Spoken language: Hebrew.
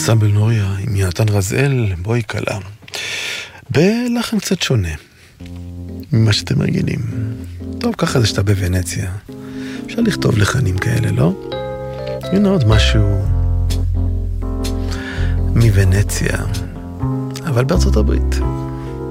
אנסמבל נוריה עם יונתן רזאל, בואי קלה. בלחן קצת שונה ממה שאתם רגילים. טוב, ככה זה שאתה בוונציה. אפשר לכתוב לחנים כאלה, לא? הנה עוד משהו מוונציה, אבל בארצות הברית.